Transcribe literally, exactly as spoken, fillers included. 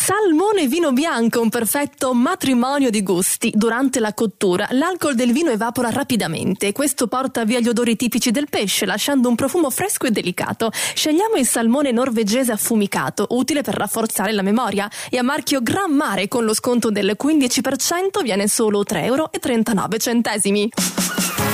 Salmone e vino bianco, un perfetto matrimonio di gusti. Durante la cottura l'alcol del vino evapora rapidamente e questo porta via gli odori tipici del pesce, lasciando un profumo fresco e delicato. Scegliamo il salmone norvegese affumicato, utile per rafforzare la memoria, e a marchio Gran Mare con lo sconto del quindici per cento viene solo tre euro e trentanove centesimi.